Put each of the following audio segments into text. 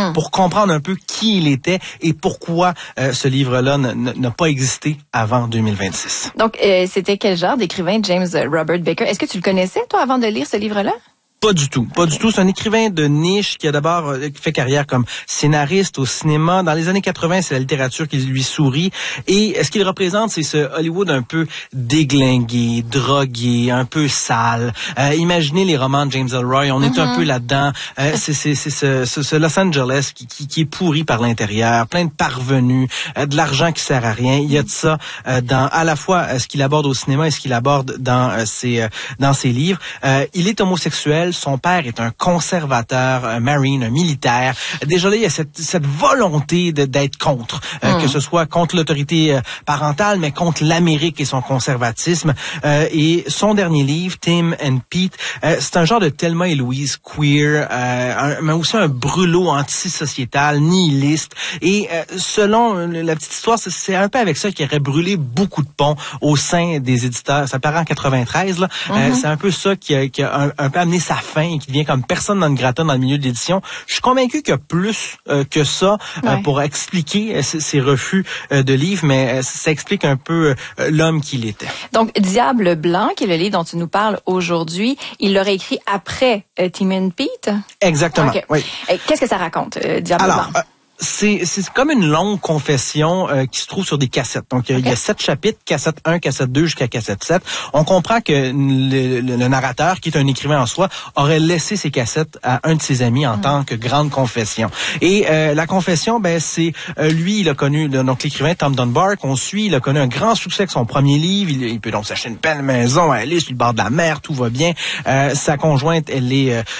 pour comprendre un peu qui il était et pourquoi ce livre-là n'a pas existé avant 2026. Donc, c'était quel genre d'écrivain James Robert Baker? Est-ce que tu le connaissais, toi, avant de lire ce livre-là? Pas du tout. C'est un écrivain de niche qui a d'abord fait carrière comme scénariste au cinéma. Dans les années 80, c'est la littérature qui lui sourit. Et ce qu'il représente, c'est ce Hollywood un peu déglingué, drogué, un peu sale. Imaginez les romans de James Ellroy, on est un peu là-dedans. C'est ce Los Angeles qui est pourri par l'intérieur, plein de parvenus, de l'argent qui sert à rien. Il y a de ça dans à la fois ce qu'il aborde au cinéma et ce qu'il aborde dans ses livres. Il est homosexuel. Son père est un conservateur, un marine, un militaire. Déjà là, il y a cette volonté d'être contre, que ce soit contre l'autorité parentale, mais contre l'Amérique et son conservatisme. Et son dernier livre, Tim and Pete, c'est un genre de Thelma et Louise queer, mais aussi un brûlot antisociétal, nihiliste. Et selon la petite histoire, c'est un peu avec ça qu'il aurait brûlé beaucoup de ponts au sein des éditeurs. Ça paraît en 93, là. C'est un peu ça qui a un peu amené sa fin et qui devient comme personne non grata dans le milieu de l'édition. Je suis convaincu qu'il y a plus que ça pour expliquer ces refus de livres, mais ça explique un peu l'homme qu'il était. Donc, Diable blanc, qui est le livre dont tu nous parles aujourd'hui, il l'aurait écrit après Tim and Pete? Exactement, okay. Oui. Qu'est-ce que ça raconte, Diable blanc? C'est comme une longue confession qui se trouve sur des cassettes. Donc, il y a 7 chapitres, cassette 1, cassette 2 jusqu'à cassette 7. On comprend que le narrateur, qui est un écrivain en soi, aurait laissé ses cassettes à un de ses amis en tant que grande confession. Et la confession, c'est lui, il a connu, donc l'écrivain Tom Dunbar, qu'on suit, il a connu un grand succès avec son premier livre. Il peut donc s'acheter une belle maison, elle est sur le bord de la mer, tout va bien. Sa conjointe, elle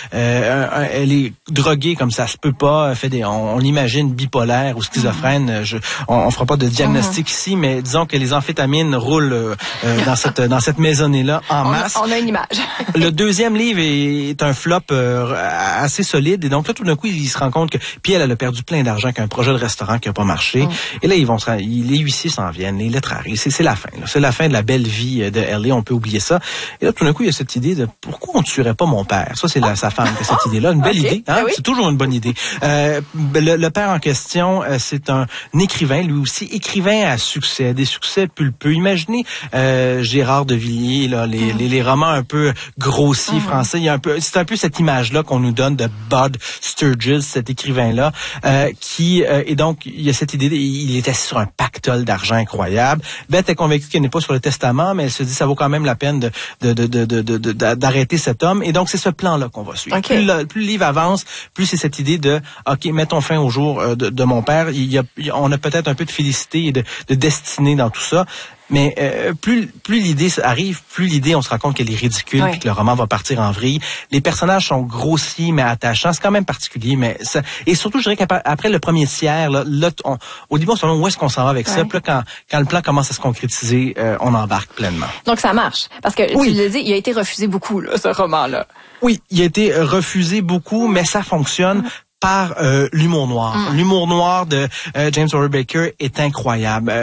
est droguée comme ça se peut pas. On l'imagine bipolaire ou schizophrène. On fera pas de diagnostic ici, mais disons que les amphétamines roulent dans cette maisonnée-là en masse. On a une image. Le deuxième livre est un flop assez solide, et donc là, tout d'un coup, il se rend compte que... Puis elle a perdu plein d'argent qu'un projet de restaurant qui a pas marché. Et là, les huissiers s'en viennent, les lettres arrivent. C'est la fin. C'est la fin de la belle vie de L.A. On peut oublier ça. Et là, tout d'un coup, il y a cette idée de pourquoi on ne tuerait pas mon père? Ça, c'est sa femme qui a cette idée-là. Une belle idée. Hein? Oui. C'est toujours une bonne idée. Le père en question, c'est un écrivain, lui aussi, écrivain à succès, des succès pulpeux. Imaginez Gérard de Villiers, là, les romans un peu grossiers français. C'est un peu cette image-là qu'on nous donne de Bud Sturges, cet écrivain-là, et donc, il y a cette idée, il est assis sur un pactole d'argent incroyable. Beth est convaincue qu'elle n'est pas sur le testament, mais elle se dit ça vaut quand même la peine d'arrêter cet homme. Et donc, c'est ce plan-là qu'on va suivre. Okay. Plus le livre avance, plus c'est cette idée de, OK, mettons fin au jour de mon père. On a peut-être un peu de félicité et de destinée dans tout ça. Mais plus l'idée arrive, plus l'idée, on se rend compte qu'elle est ridicule, puis que le roman va partir en vrille. Les personnages sont grossiers mais attachants. C'est quand même particulier, mais ça, et surtout, je dirais qu'après le premier tiers, là au début, on se demande où est-ce qu'on s'en va avec ça. Puis là, quand le plan commence à se concrétiser, on embarque pleinement. Donc ça marche, parce que tu l'as dit, il a été refusé beaucoup, là, ce roman-là. Oui, il a été refusé beaucoup, mais ça fonctionne. Par l'humour noir. L'humour noir de James Robert Baker est incroyable.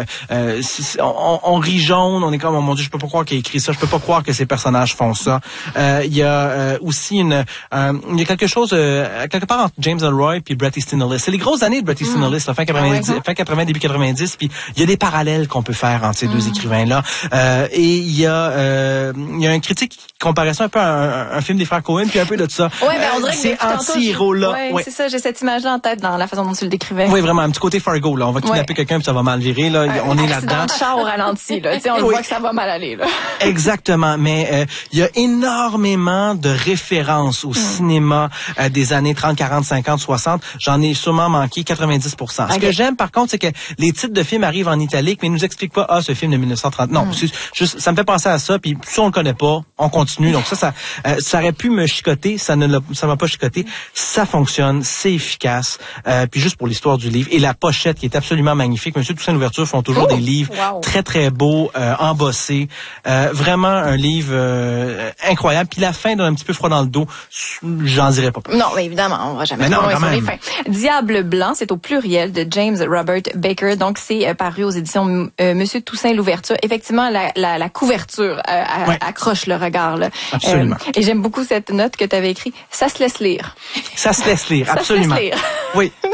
On rit jaune, on est comme, oh mon Dieu, je peux pas croire qu'il a écrit ça, je peux pas croire que ces personnages font ça. Il y a aussi il y a quelque chose quelque part entre James Ellroy puis Bret Easton Ellis. C'est les grosses années de Bret Easton Ellis, fin 80, début 90, puis il y a des parallèles qu'on peut faire entre ces deux écrivains-là. Et il y a un critique qui comparait ça un peu à un film des frères Coen, puis un peu de ça. Ouais, on dirait que c'est anti-héros là. Ouais, c'est ça. J'ai cette image-là en tête dans la façon dont tu le décrivais. Oui, vraiment, un petit côté Fargo, là. On va kidnapper quelqu'un puis ça va mal virer, là. On est là-dedans. Un char au ralenti, là. Tu sais, on voit que ça va mal aller, là. Exactement. Mais, il y a énormément de références au cinéma des années 30, 40, 50, 60. J'en ai sûrement manqué 90%. Ce que j'aime, par contre, c'est que les titres de films arrivent en italique, mais ils nous expliquent pas, ce film de 1930. Non, ça me fait penser à ça, puis si on le connaît pas, on continue. Donc ça aurait pu me chicoter, ça m'a pas chicoté. Ça fonctionne. C'est efficace. Puis juste pour l'histoire du livre et la pochette qui est absolument magnifique. Monsieur Toussaint Louverture font toujours des livres très très beaux, embossés. Vraiment un livre incroyable. Puis la fin donne un petit peu froid dans le dos. J'en dirais pas plus. Non, mais évidemment, on va jamais sur les fins. Diable blanc, c'est au pluriel de James Robert Baker. Donc c'est paru aux éditions Monsieur Toussaint Louverture. Effectivement, la couverture accroche le regard là. Absolument. Et j'aime beaucoup cette note que tu avais écrite. Ça se laisse lire. Ça se laisse lire, absolument. Ça se laisse lire. Oui.